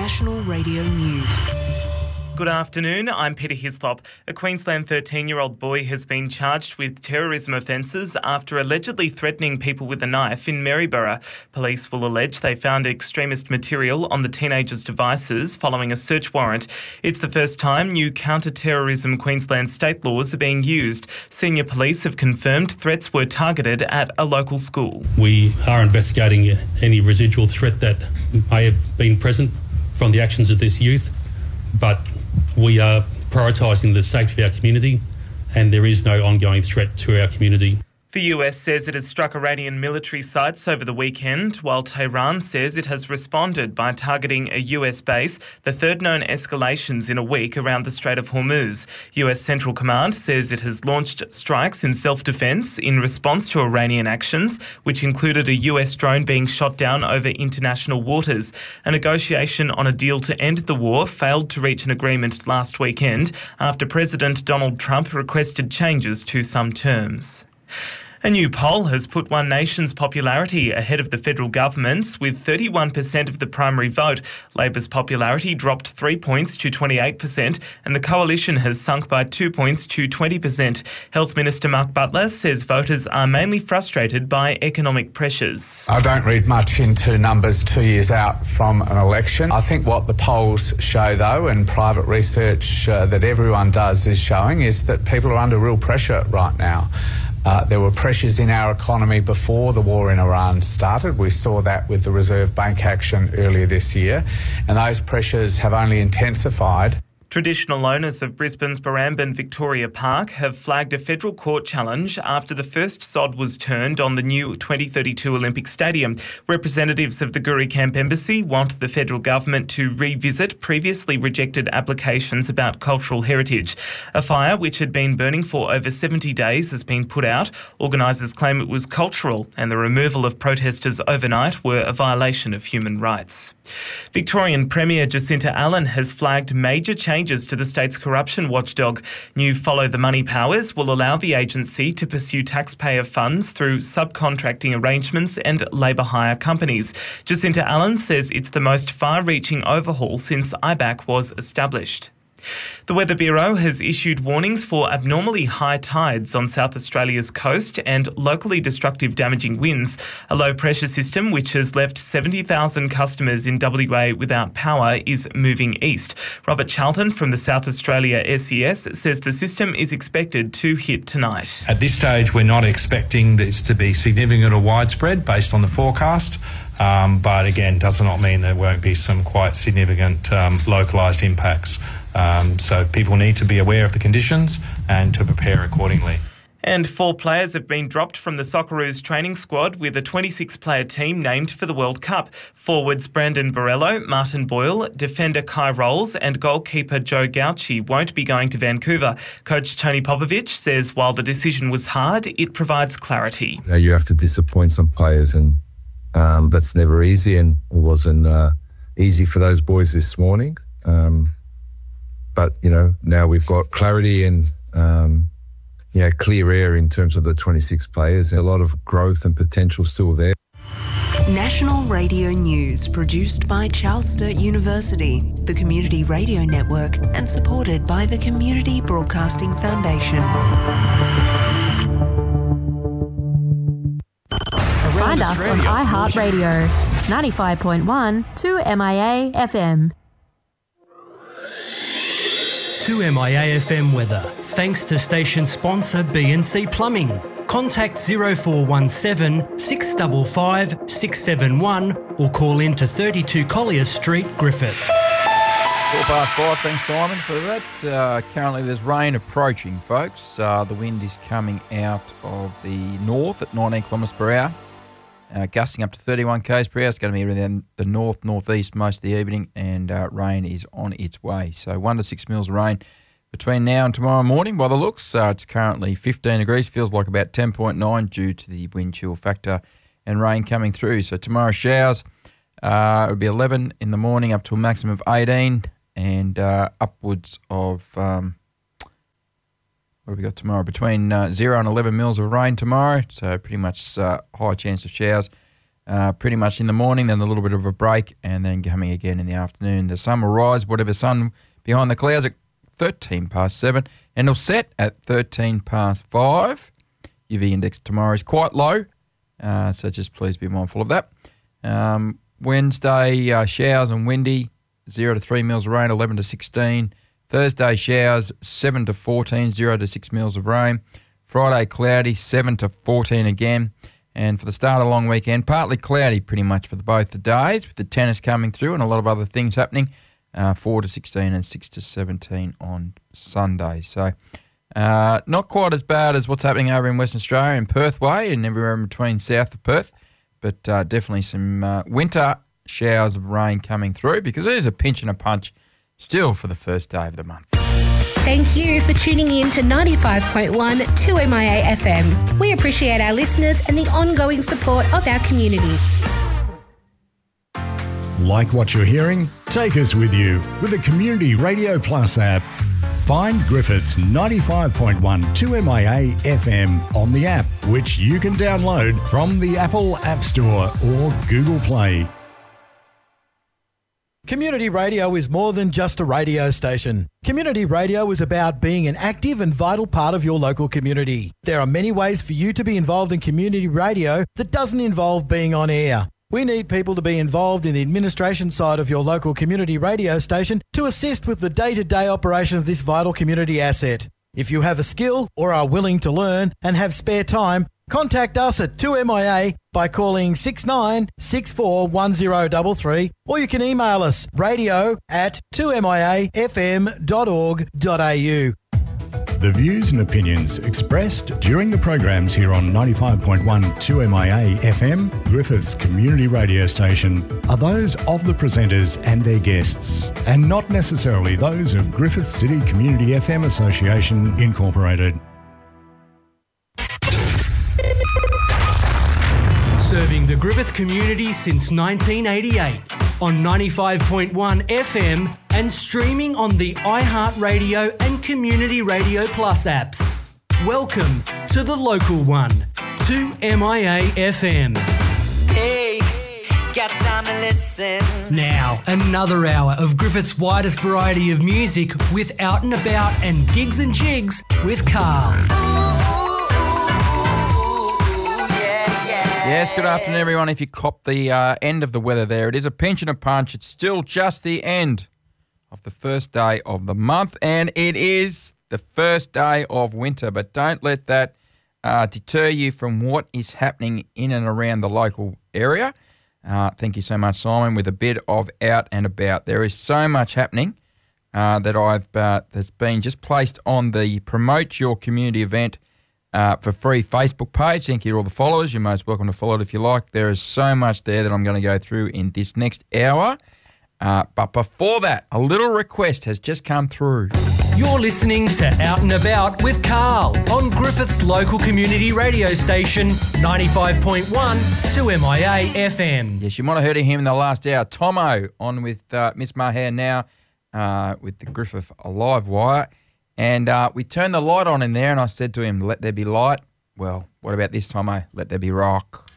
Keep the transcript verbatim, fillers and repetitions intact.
National Radio News. Good afternoon, I'm Peter Hislop. A Queensland thirteen-year-old boy has been charged with terrorism offences after allegedly threatening people with a knife in Maryborough. Police will allege they found extremist material on the teenager's devices following a search warrant. It's the first time new counter-terrorism Queensland state laws are being used. Senior police have confirmed threats were targeted at a local school. We are investigating any residual threat that may have been present from the actions of this youth, but we are prioritising the safety of our community, and there is no ongoing threat to our community. The U S says it has struck Iranian military sites over the weekend, while Tehran says it has responded by targeting a U S base, the third known escalations in a week around the Strait of Hormuz. U S Central Command says it has launched strikes in self-defence in response to Iranian actions, which included a U S drone being shot down over international waters. A negotiation on a deal to end the war failed to reach an agreement last weekend after President Donald Trump requested changes to some terms. A new poll has put One Nation's popularity ahead of the federal government's with thirty-one percent of the primary vote. Labor's popularity dropped three points to twenty-eight percent and the coalition has sunk by two points to twenty percent. Health Minister Mark Butler says voters are mainly frustrated by economic pressures. I don't read much into numbers two years out from an election. I think what the polls show, though, and private research uh, that everyone does is showing, is that people are under real pressure right now. Uh, there were pressures in our economy before the war in Iran started. We saw that with the Reserve Bank action earlier this year, and those pressures have only intensified. Traditional owners of Brisbane's Barrambin Victoria Park have flagged a federal court challenge after the first sod was turned on the new twenty thirty-two Olympic Stadium. Representatives of the Guri Camp Embassy want the federal government to revisit previously rejected applications about cultural heritage. A fire which had been burning for over seventy days has been put out. Organisers claim it was cultural and the removal of protesters overnight were a violation of human rights. Victorian Premier Jacinta Allen has flagged major changes to the state's corruption watchdog. New Follow the Money powers will allow the agency to pursue taxpayer funds through subcontracting arrangements and labour hire companies. Jacinta Allen says it's the most far-reaching overhaul since I B A C was established. The Weather Bureau has issued warnings for abnormally high tides on South Australia's coast and locally destructive damaging winds. A low pressure system which has left seventy thousand customers in W A without power is moving east. Robert Charlton from the South Australia S E S says the system is expected to hit tonight. At this stage, we're not expecting this to be significant or widespread based on the forecast. Um, but again, does not mean there won't be some quite significant um, localised impacts. Um, so people need to be aware of the conditions and to prepare accordingly. And four players have been dropped from the Socceroos training squad with a twenty-six player team named for the World Cup. Forwards Brandon Borrello, Martin Boyle, defender Kai Rolls and goalkeeper Joe Gauchi won't be going to Vancouver. Coach Tony Popovich says while the decision was hard, it provides clarity. You know, you have to disappoint some players and um, that's never easy, and it wasn't uh, easy for those boys this morning. Um, But, you know, now we've got clarity and, um, yeah, clear air in terms of the twenty-six players. A lot of growth and potential still there. National Radio News, produced by Charles Sturt University, the Community Radio Network, and supported by the Community Broadcasting Foundation. Find us on iHeartRadio, ninety-five point one, two M I A F M. two M I A F M weather, thanks to station sponsor B and C Plumbing. Contact zero four one seven, six five five, six seven one or call in to thirty-two Collier Street, Griffith. Four past five, thanks Simon for that. Uh, currently there's rain approaching, folks. Uh, the wind is coming out of the north at nineteen kilometres per hour. Uh, gusting up to thirty-one k's per hour. It's going to be around the north, northeast most of the evening, and uh, rain is on its way. So one to six mils of rain between now and tomorrow morning. By the looks, uh, it's currently fifteen degrees, feels like about ten point nine due to the wind chill factor and rain coming through. So tomorrow showers, uh, it will be eleven in the morning up to a maximum of eighteen, and uh, upwards of... Um, What have we got tomorrow? Between uh, zero and eleven mils of rain tomorrow, so pretty much uh, high chance of showers. uh, pretty much in the morning, then a little bit of a break, and then coming again in the afternoon. The sun will rise, whatever sun behind the clouds, at thirteen past seven, and it'll set at thirteen past five. U V index tomorrow is quite low, uh, so just please be mindful of that. Um, Wednesday, uh, showers and windy, zero to three mils of rain, eleven to sixteen. Thursday, showers, seven to fourteen, zero to six mils of rain. Friday, cloudy, seven to fourteen again. And for the start of the long weekend, partly cloudy pretty much for the, both the days, with the tennis coming through and a lot of other things happening. Uh, four to sixteen and six to seventeen on Sunday. So uh, not quite as bad as what's happening over in Western Australia, in Perth Way and everywhere in between south of Perth, but uh, definitely some uh, winter showers of rain coming through, because it is a pinch and a punch still for the first day of the month. Thank you for tuning in to ninety-five point one two M I A F M. We appreciate our listeners and the ongoing support of our community. Like what you're hearing? Take us with you with the Community Radio Plus app. Find Griffiths ninety-five point one two M I A F M on the app, which you can download from the Apple App Store or Google Play. Community radio is more than just a radio station. Community radio is about being an active and vital part of your local community. There are many ways for you to be involved in community radio that doesn't involve being on air. We need people to be involved in the administration side of your local community radio station to assist with the day-to-day operation of this vital community asset. If you have a skill or are willing to learn and have spare time, contact us at two M I A by calling six nine six four one zero three three, or you can email us radio at two M I A F M dot org dot A U. The views and opinions expressed during the programs here on ninety-five point one two M I A F M, Griffiths Community Radio Station, are those of the presenters and their guests, and not necessarily those of Griffiths City Community F M Association Incorporated. Serving the Griffith community since nineteen eighty-eight on ninety-five point one F M and streaming on the iHeartRadio and Community Radio Plus apps. Welcome to the local one, two M I A F M. Hey, got time to listen. Now, another hour of Griffith's widest variety of music with Out and About and Gigs and Jigs with Carl. Yes, good afternoon, everyone. If you cop the uh, end of the weather there, it is a pinch and a punch. It's still just the end of the first day of the month, and it is the first day of winter. But don't let that uh, deter you from what is happening in and around the local area. Uh, thank you so much, Simon, with a bit of Out and About. There is so much happening uh, that I've uh, that's been just placed on the Promote Your Community event Uh, for free Facebook page. Thank you to all the followers. You're most welcome to follow it if you like. There is so much there that I'm going to go through in this next hour. Uh, but before that, a little request has just come through. You're listening to Out and About with Carl on Griffith's local community radio station, ninety-five point one two M I A F M. Yes, you might have heard of him in the last hour. Tomo on with uh, Miss Maher now uh, with the Griffith Live Wire. And uh, we turned the light on in there, and I said to him, let there be light. Well, what about this time, eh? Let there be rock.